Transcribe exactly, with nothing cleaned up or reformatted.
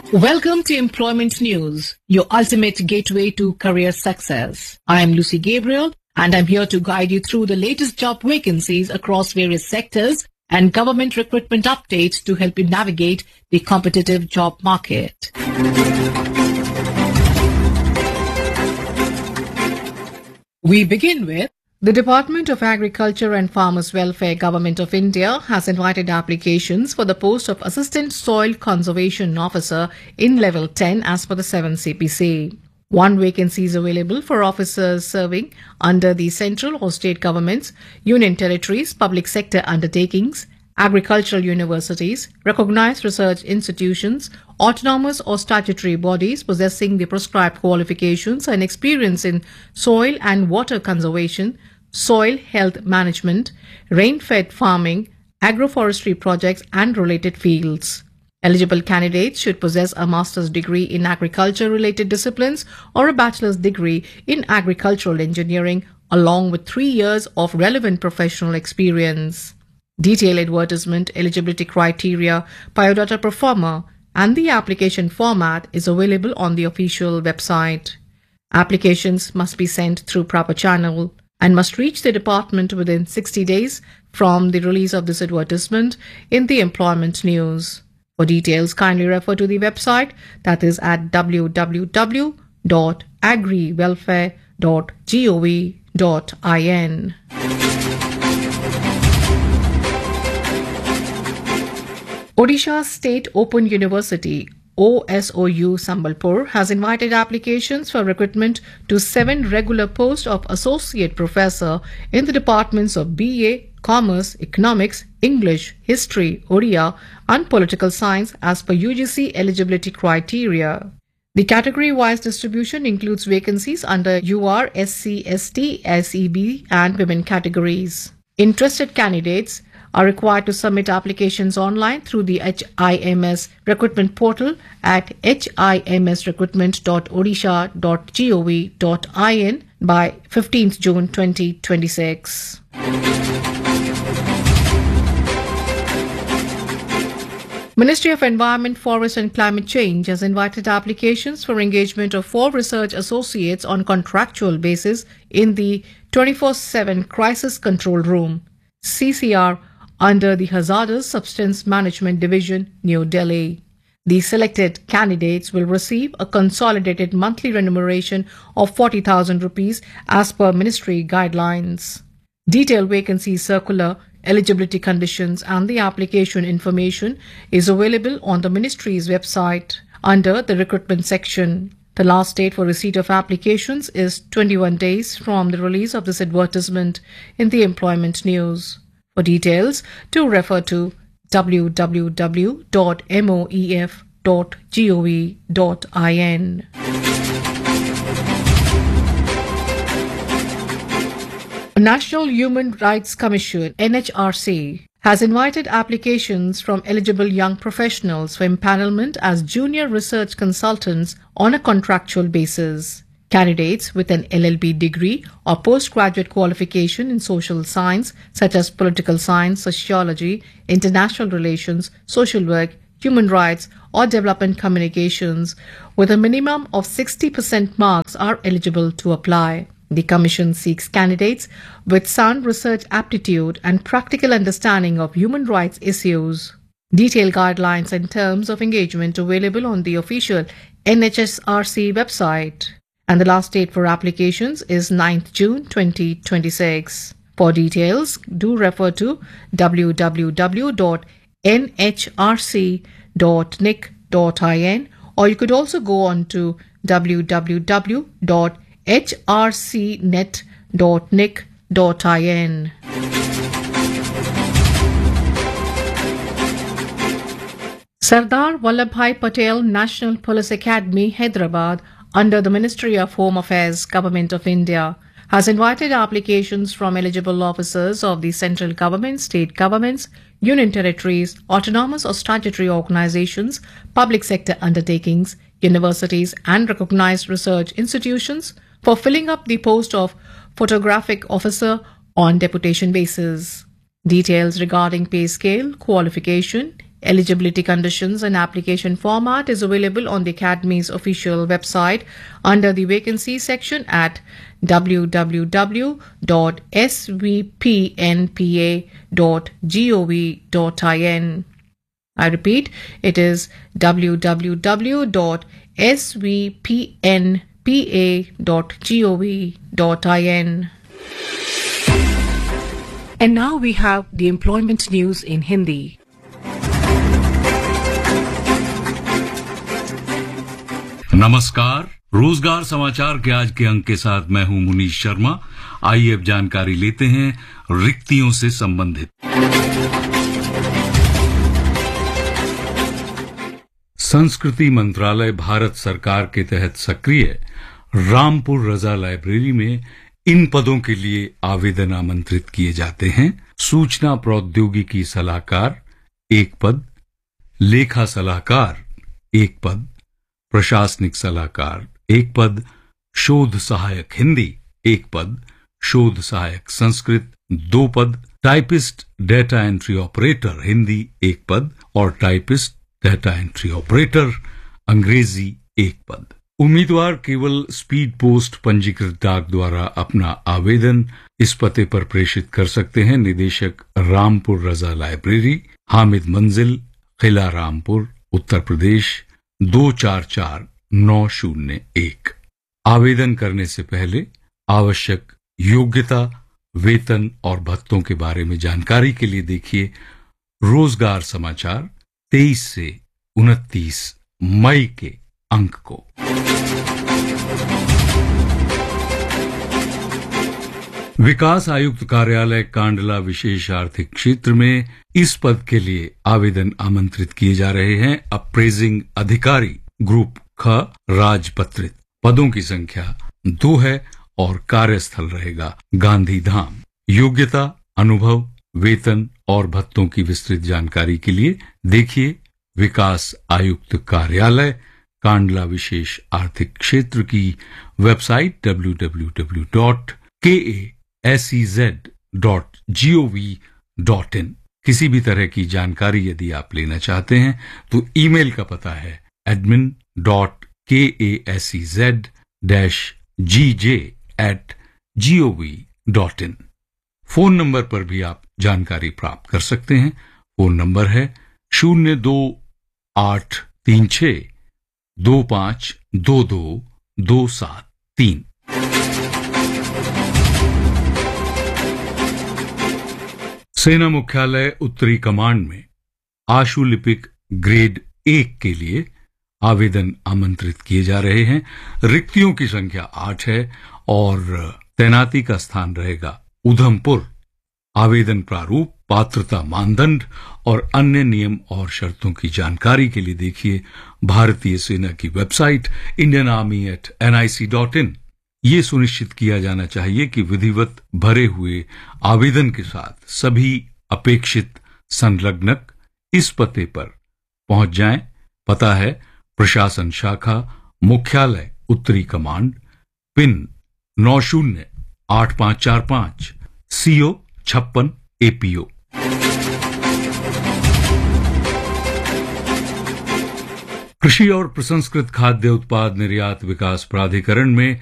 Welcome to Employment News, your ultimate gateway to career success. I am Lucy Gabriel, and I'm here to guide you through the latest job vacancies across various sectors and government recruitment updates to help you navigate the competitive job market. We begin with the Department of Agriculture and Farmers Welfare Government of India has invited applications for the post of Assistant Soil Conservation Officer in Level ten as per the seventh C P C. One vacancy is available for officers serving under the central or state governments, union territories, public sector undertakings, agricultural universities, recognized research institutions, autonomous or statutory bodies possessing the prescribed qualifications and experience in soil and water conservation, soil health management, rain-fed farming, agroforestry projects and related fields. Eligible candidates should possess a master's degree in agriculture-related disciplines or a bachelor's degree in agricultural engineering along with three years of relevant professional experience. Detailed advertisement, eligibility criteria, biodata pro forma, and the application format is available on the official website. Applications must be sent through proper channel and must reach the department within sixty days from the release of this advertisement in the Employment News. For details, kindly refer to the website, that is at w w w dot agri welfare dot gov dot in. Odisha State Open University O S O U Sambalpur has invited applications for recruitment to seven regular posts of Associate Professor in the departments of B A, Commerce, Economics, English, History, Odia and Political Science as per U G C eligibility criteria. The category-wise distribution includes vacancies under U R, S C, S T, S E B and women categories. Interested candidates are required to submit applications online through the H I M S recruitment portal at h i m s recruitment dot odisha dot gov dot in by fifteenth June twenty twenty-six. Ministry of Environment, Forest and Climate Change has invited applications for engagement of four research associates on contractual basis in the twenty-four seven Crisis Control Room, C C R, under the Hazardous Substance Management Division, New Delhi. The selected candidates will receive a consolidated monthly remuneration of forty thousand rupees as per ministry guidelines. Detailed vacancy circular, eligibility conditions and the application information is available on the ministry's website under the recruitment section. The last date for receipt of applications is twenty-one days from the release of this advertisement in the Employment News. For details, to refer to w w w dot moef dot gov dot in. National Human Rights Commission N H R C has invited applications from eligible young professionals for empanelment as junior research consultants on a contractual basis. Candidates with an L L B degree or postgraduate qualification in social science such as political science, sociology, international relations, social work, human rights or development communications with a minimum of sixty percent marks are eligible to apply. The Commission seeks candidates with sound research aptitude and practical understanding of human rights issues. Detailed guidelines and terms of engagement available on the official N H R C website. And the last date for applications is ninth June twenty twenty-six. For details, do refer to w w w dot n h r c dot n i c dot in or you could also go on to w w w dot h r c net dot n i c dot in. Sardar Vallabhbhai Patel National Police Academy, Hyderabad, under the Ministry of Home Affairs, Government of India, has invited applications from eligible officers of the central government, state governments, union territories, autonomous or statutory organizations, public sector undertakings, universities and recognized research institutions for filling up the post of photographic officer on deputation basis. Details regarding pay scale, qualification, Eligibility conditions and application format is available on the Academy's official website under the vacancy section at w w w dot s v p n p a dot gov dot in. I repeat, it is w w w dot s v p n p a dot gov dot in. And now we have the employment news in Hindi. नमस्कार, रोजगार समाचार के आज के अंक के साथ मैं हूं मुनीश शर्मा। आइए अब जानकारी लेते हैं रिक्तियों से संबंधित। संस्कृति मंत्रालय भारत सरकार के तहत सक्रिय रामपुर रजा लाइब्रेरी में इन पदों के लिए आवेदन आमंत्रित किए जाते हैं। सूचना प्रौद्योगिकी सलाहकार एक पद, लेखा सलाहकार एक पद, प्रशासनिक सलाहकार एक पद, शोध सहायक हिंदी एक पद, शोध सहायक संस्कृत दो पद, typist data entry operator Hindi एक पद और टाइपिस्ट डेटा एंट्री ऑपरेटर अंग्रेजी एक पद। उम्मीदवार केवल स्पीड पोस्ट पंजीकृत डाक द्वारा अपना आवेदन इस पते पर प्रेषित कर सकते हैं। निदेशक रामपुर रजा लाइब्रेरी, हामिद मंजिल, किला रामपुर, उत्तर प्रदेश दो चार चार नौ शून्य एक। आवेदन करने से पहले आवश्यक योग्यता, वेतन और भत्तों के बारे में जानकारी के लिए देखिए रोजगार समाचार तेईस से उनतीस मई के अंक को। विकास आयुक्त कार्यालय कांडला विशेष आर्थिक क्षेत्र में इस पद के लिए आवेदन आमंत्रित किए जा रहे हैं। अप्रेजिंग अधिकारी ग्रुप ख राजपत्रित। पदों की संख्या दो है और कार्यस्थल रहेगा गांधीधाम। योग्यता, अनुभव, वेतन और भत्तों की विस्तृत जानकारी के लिए देखिए विकास आयुक्त कार्यालय कांडला विशेष आर्थिक क्षेत्र की website W W W dot के A S E Z dot G O V dot in. किसी भी तरह की जानकारी यदि आप लेना चाहते हैं तो ईमेल का पता है एडमिन डॉट के A S E Z dash ji J eight ji O V dot in. Phone number पर भी आप जानकारी प्राप्त कर सकते हैं। फोन नंबर है शून्य दो आठ तीन छ दो पांच दो दो दो सात तीन। सेना मुख्यालय उत्तरी कमांड में आशुलिपिक ग्रेड एक के लिए आवेदन आमंत्रित किए जा रहे हैं। रिक्तियों की संख्या आठ है और तैनाती का स्थान रहेगा उधमपुर। आवेदन प्रारूप, पात्रता मानदंड और अन्य नियम और शर्तों की जानकारी के लिए देखिए भारतीय सेना की website Indian army at N I C dot in. ये सुनिश्चित किया जाना चाहिए कि विधिवत भरे हुए आवेदन के साथ सभी अपेक्षित संलग्नक इस पते पर पहुंच जाएं। पता है प्रशासन शाखा, मुख्यालय उत्तरी कमांड, पिन नौ शून्य आठ पांच चार पांच, सीओ छप्पन एपीओ। कृषि और प्रसंस्कृत खाद्य उत्पाद निर्यात विकास प्राधिकरण में